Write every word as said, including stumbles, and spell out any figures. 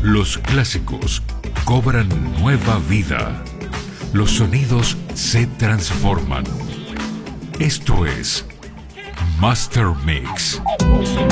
Los clásicos cobran nueva vida. Los sonidos se transforman. Esto es Master Mix.